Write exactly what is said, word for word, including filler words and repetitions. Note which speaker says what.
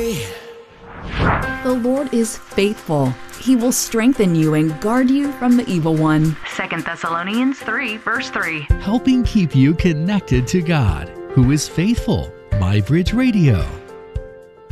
Speaker 1: today.
Speaker 2: The Lord is faithful. He will strengthen you and guard you from the evil one.
Speaker 3: Second Thessalonians three, verse three.
Speaker 4: Helping keep you connected to God, who is faithful. MyBridge Radio.